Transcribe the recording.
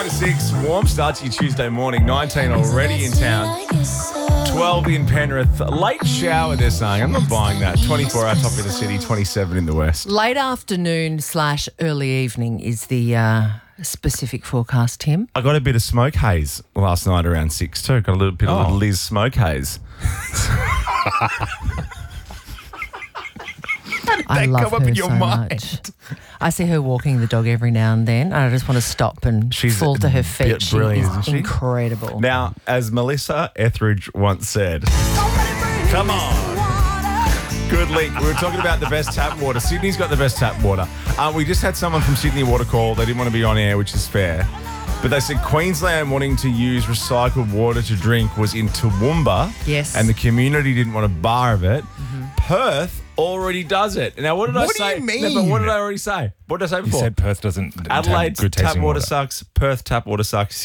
to 6. Warm start to your Tuesday morning. 19 already in town. 12 in Penrith. Late shower, they're saying. I'm not buying that. 24 hour top of the city, 27 in the west. Late afternoon / early evening is the specific forecast, Tim. I got a bit of smoke haze last night around 6 too. Got a little bit of Liz smoke haze. I love come up her in your so mind? much. I see her walking the dog every now and then. And I just want to stop and She's fall to her feet. She brilliant, is isn't she? incredible. Now, as Melissa Etheridge once said, come on. Good link. We were talking about the best tap water. Sydney's got the best tap water. We just had someone from Sydney Water call. They didn't want to be on air, which is fair. But they said Queensland wanting to use recycled water to drink was in Toowoomba. Yes. And the community didn't want a bar of it. Perth already does it. Now, what did I What do say? you mean? No, but what did I already say? What did I say You before? said Perth doesn't Adelaide have good tap tasting water sucks. Perth tap water sucks.